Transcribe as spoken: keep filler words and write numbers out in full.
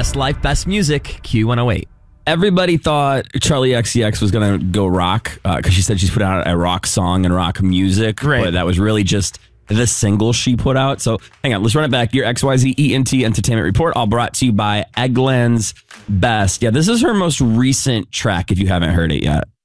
Best Life, Best Music, Q one oh eight. Everybody thought Charli X C X was going to go rock because uh, she said she's put out a rock song and rock music. Right. But that was really just the single she put out. So hang on, let's run it back. Your X Y Z E N T Entertainment Report, all brought to you by Eggland's Best. Yeah, this is her most recent track if you haven't heard it yet.